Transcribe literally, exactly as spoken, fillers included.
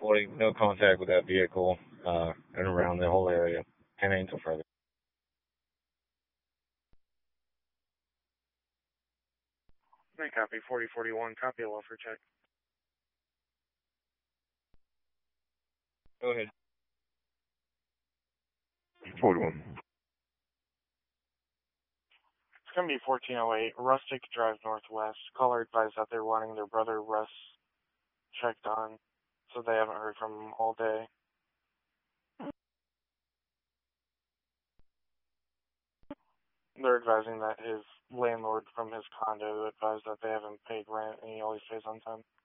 reporting no contact with that vehicle uh, and around the whole area. And until further. I copy forty forty-one, copy a welfare check. Go ahead. forty-one. It's going to be fourteen oh eight, Rustic Drive Northwest. Caller advised that they're wanting their brother Russ checked on, so they haven't heard from him all day. They're advising that his landlord from his condo advised that they haven't paid rent and he always pays on time.